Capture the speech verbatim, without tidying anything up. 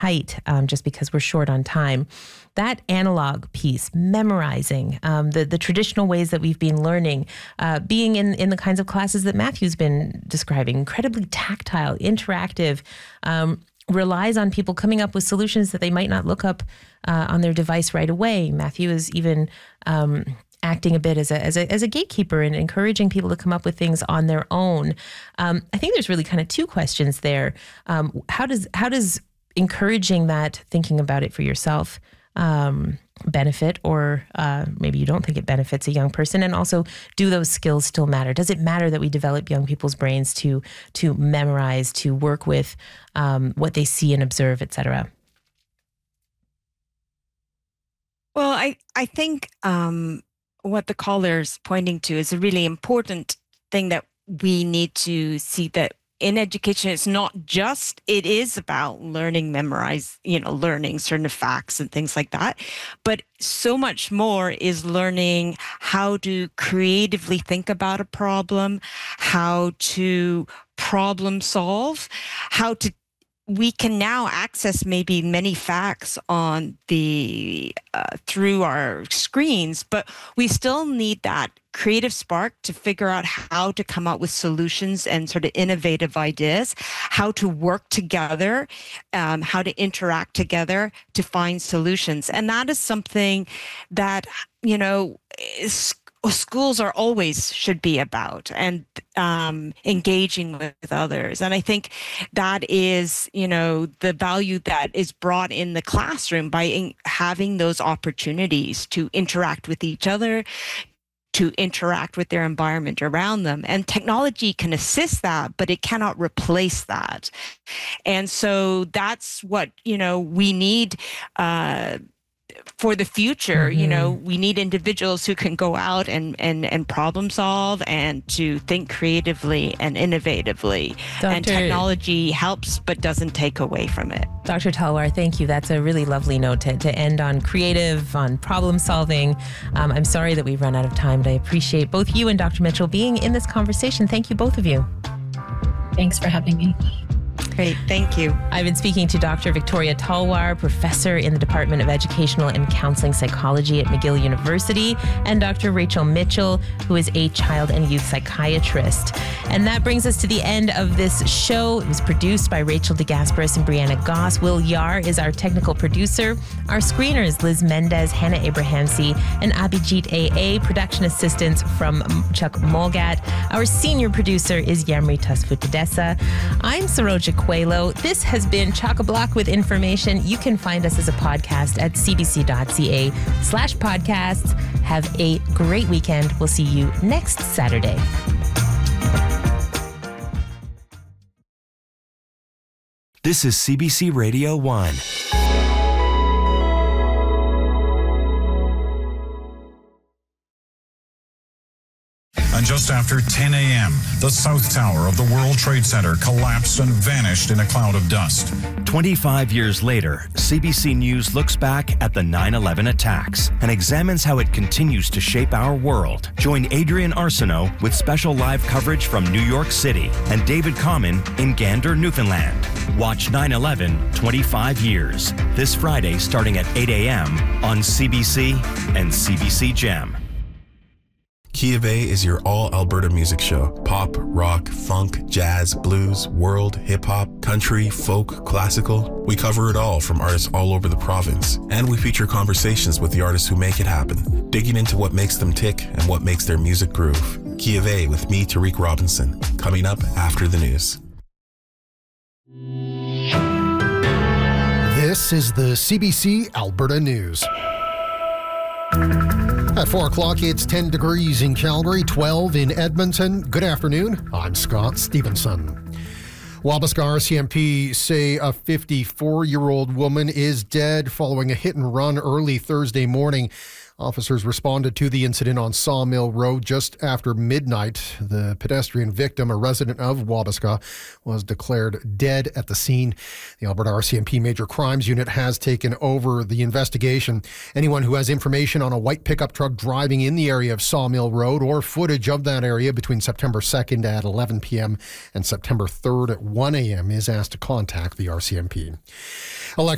height, um, just because we're short on time. That analog piece, memorizing, um, the, the traditional ways that we've been learning, uh, being in, in the kinds of classes that Matthew's been describing, incredibly tactile, interactive, um, relies on people coming up with solutions that they might not look up uh, on their device right away. Matthew is even um, acting a bit as a, as a as a gatekeeper and encouraging people to come up with things on their own. Um, I think there's really kind of two questions there. Um, how does how does encouraging that, thinking about it for yourself, um, benefit, or uh, maybe you don't think it benefits a young person? And also, do those skills still matter? Does it matter that we develop young people's brains to to memorize, to work with um, what they see and observe, et cetera? Well, I, I think um, what the caller's pointing to is a really important thing that we need to see, that in education, it's not just, it is about learning, memorize, you know, learning certain facts and things like that. But so much more is learning how to creatively think about a problem, how to problem solve, how to we can now access maybe many facts on the uh, through our screens, but we still need that creative spark to figure out how to come up with solutions and sort of innovative ideas, how to work together, um, how to interact together to find solutions. And that is something that, you know, is schools are always should be about, and um, engaging with others. And I think that is, you know, the value that is brought in the classroom by in, having those opportunities to interact with each other, to interact with their environment around them. And technology can assist that, but it cannot replace that. And so that's what, you know, we need uh, for the future. Mm-hmm. You know, we need individuals who can go out and, and, and problem solve and to think creatively and innovatively. Doctor And technology helps, but doesn't take away from it. Doctor Talwar, thank you. That's a really lovely note to, to end on, creative, on problem solving. Um, I'm sorry that we've run out of time, but I appreciate both you and Doctor Mitchell being in this conversation. Thank you, both of you. Thanks for having me. Great, thank you. I've been speaking to Doctor Victoria Talwar, professor in the Department of Educational and Counseling Psychology at McGill University, and Doctor Rachel Mitchell, who is a child and youth psychiatrist. And that brings us to the end of this show. It was produced by Rachel DeGasperis and Brianna Goss. Will Yar is our technical producer. Our screeners, Liz Mendez, Hannah Abrahamsi, and Abhijit A A. Production assistance from Chuck Molgat. Our senior producer is Yamri Tasfutadesa. I'm Saroja Coelho. This has been Chock-a-Block with information. You can find us as a podcast at cbc.ca slash podcasts. Have a great weekend. We'll see you next Saturday. This is C B C Radio one. And just after ten a.m., the South Tower of the World Trade Center collapsed and vanished in a cloud of dust. twenty-five years later, C B C News looks back at the nine eleven attacks and examines how it continues to shape our world. Join Adrian Arsenault with special live coverage from New York City and David Common in Gander, Newfoundland. Watch nine eleven twenty-five years, this Friday starting at eight a.m. on C B C and C B C Gem. Key of A is your all-Alberta music show. Pop, rock, funk, jazz, blues, world, hip-hop, country, folk, classical. We cover it all from artists all over the province. And we feature conversations with the artists who make it happen, digging into what makes them tick and what makes their music groove. Key of A with me, Tariq Robinson, coming up after the news. This is the C B C Alberta News. At four o'clock, it's ten degrees in Calgary, twelve in Edmonton. Good afternoon. I'm Scott Stevenson. Wabasca R C M P say a fifty-four-year-old woman is dead following a hit and run early Thursday morning. Officers responded to the incident on Sawmill Road just after midnight. The pedestrian victim, a resident of Wabasca, was declared dead at the scene. The Alberta R C M P Major Crimes Unit has taken over the investigation. Anyone who has information on a white pickup truck driving in the area of Sawmill Road or footage of that area between September second at eleven p.m. and September third at one a.m. is asked to contact the R C M P. Election